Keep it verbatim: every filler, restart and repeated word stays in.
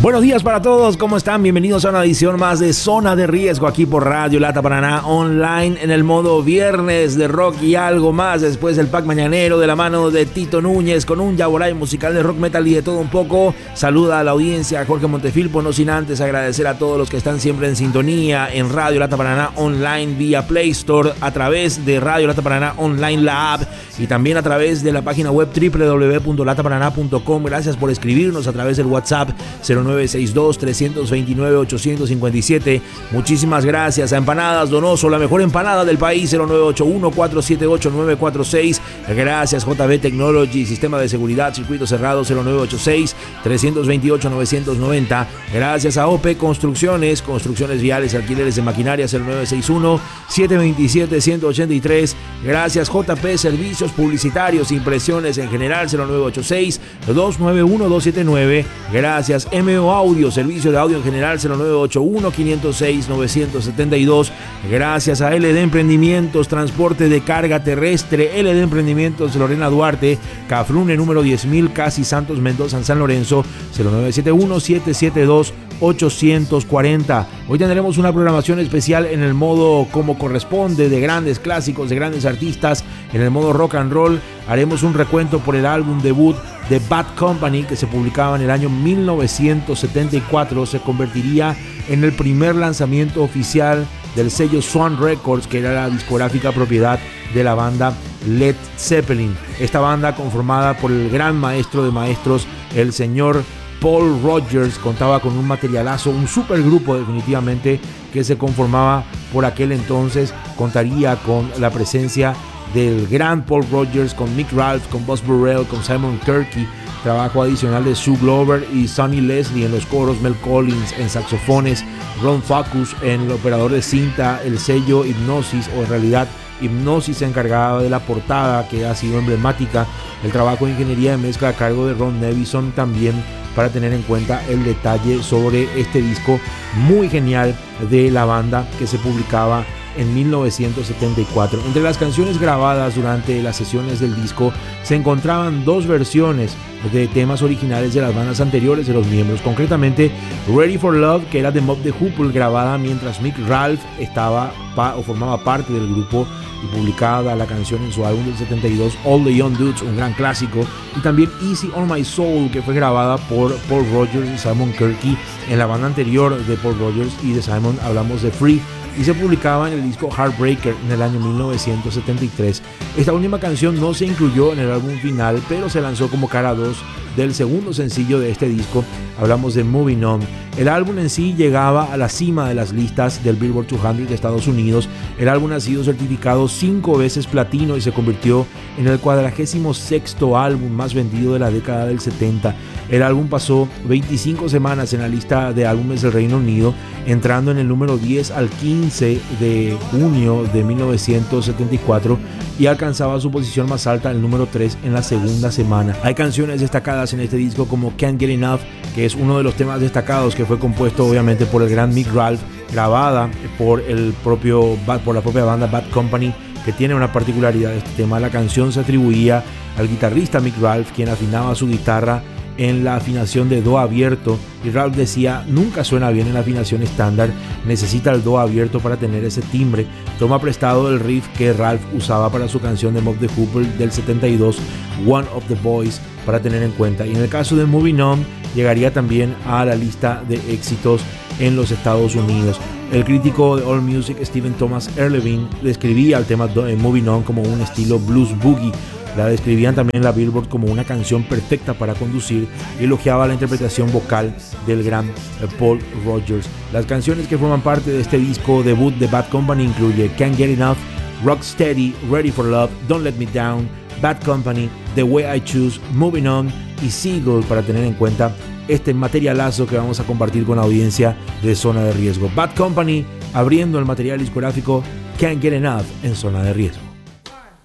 Buenos días para todos, ¿cómo están? Bienvenidos a una edición más de Zona de Riesgo aquí por Radio Lata Paraná Online en el modo viernes de rock y algo más. Después del pack mañanero de la mano de Tito Núñez con un yaboray musical de rock metal y de todo un poco. Saluda a la audiencia, a Jorge Montefilpo, no sin antes agradecer a todos los que están siempre en sintonía en Radio Lata Paraná Online vía Play Store, a través de Radio Lata Paraná Online, la app, y también a través de la página web doble u doble u doble u punto lata paraná punto com. Gracias por escribirnos a través del WhatsApp cero nueve seis dos, tres dos nueve, ocho cinco siete. Muchísimas gracias a Empanadas Donoso, la mejor empanada del país, cero nueve ocho uno, cuatro siete ocho, nueve cuatro seis. Gracias J B Technology, sistema de seguridad, circuito cerrado, cero nueve ocho seis, tres dos ocho, nueve nueve cero. Gracias a O P Construcciones, construcciones viales, alquileres de maquinaria, cero nueve seis uno, siete dos siete, uno ocho tres. Gracias J P Servicios Publicitarios, impresiones en general, cero nueve ocho seis, dos nueve uno, dos siete nueve. Gracias M O Audio, servicio de audio en general, cero nueve ocho uno, cinco cero seis, nueve siete dos. Gracias a L D Emprendimientos, transporte de carga terrestre, L D Emprendimientos Lorena Duarte, Cafrune número diez mil, Casi Santos Mendoza en San Lorenzo, cero nueve siete uno, siete siete dos, ocho cuatro cero. Hoy tendremos una programación especial en el modo como corresponde, de grandes clásicos, de grandes artistas. En el modo rock and roll haremos un recuento por el álbum debut de Bad Company, que se publicaba en el año mil novecientos setenta y cuatro. Se convertiría en el primer lanzamiento oficial del sello Swan Records, que era la discográfica propiedad de la banda Led Zeppelin. Esta banda, conformada por el gran maestro de maestros, el señor Paul Rodgers, contaba con un materialazo, un supergrupo definitivamente, que se conformaba por aquel entonces. Contaría con la presencia del gran Paul Rodgers, con Mick Ralph, con Buzz Burrell, con Simon Kirky, trabajo adicional de Sue Glover y Sonny Leslie en los coros, Mel Collins en saxofones, Ron Facus en el operador de cinta, el sello Hipnosis, o en realidad Hipnosis se encargaba de la portada, que ha sido emblemática, el trabajo de ingeniería de mezcla a cargo de Ron Nevison también, para tener en cuenta el detalle sobre este disco muy genial de la banda, que se publicaba en mil novecientos setenta y cuatro. Entre las canciones grabadas durante las sesiones del disco se encontraban dos versiones de temas originales de las bandas anteriores de los miembros, concretamente Ready for Love, que era de Mob the Hoople, grabada mientras Mick Ralph estaba pa, o formaba parte del grupo, y publicada la canción en su álbum del setenta y dos, All the Young Dudes, un gran clásico, y también Easy on My Soul, que fue grabada por Paul Rodgers y Simon Kirky. En la banda anterior de Paul Rodgers y de Simon hablamos de Free, y se publicaba en el disco Heartbreaker en el año mil novecientos setenta y tres. Esta última canción no se incluyó en el álbum final, pero se lanzó como cara dos del segundo sencillo de este disco. Hablamos de Moving On. El álbum en sí llegaba a la cima de las listas del Billboard doscientos de Estados Unidos. El álbum ha sido certificado cinco veces platino y se convirtió en el cuadragésimo sexto álbum más vendido de la década del setenta. El álbum pasó veinticinco semanas en la lista de álbumes del Reino Unido, entrando en el número diez al quince de junio de mil novecientos setenta y cuatro, y alcanzaba su posición más alta, el número tres, en la segunda semana. Hay canciones destacadas en este disco como Can't Get Enough, que es uno de los temas destacados, que fue compuesto obviamente por el gran Mick Ralph, grabada por, el propio, por la propia banda Bad Company, que tiene una particularidad de este tema. La canción se atribuía al guitarrista Mick Ralph, quien afinaba su guitarra en la afinación de do abierto, y Ralph decía: nunca suena bien en la afinación estándar, necesita el do abierto para tener ese timbre. Toma prestado el riff que Ralph usaba para su canción de Mob the Hoople del setenta y dos, One of the Boys, para tener en cuenta. Y en el caso de Moving On, llegaría también a la lista de éxitos en los Estados Unidos. El crítico de AllMusic, Stephen Thomas Erlewine, describía el tema Moving On como un estilo blues boogie. La describían también en la Billboard como una canción perfecta para conducir, y elogiaba la interpretación vocal del gran Paul Rodgers. Las canciones que forman parte de este disco debut de Bad Company incluye Can't Get Enough, Rocksteady, Ready for Love, Don't Let Me Down, Bad Company, The Way I Choose, Moving On y Seagull, para tener en cuenta este materialazo que vamos a compartir con la audiencia de Zona de Riesgo. Bad Company abriendo el material discográfico Can't Get Enough en Zona de Riesgo.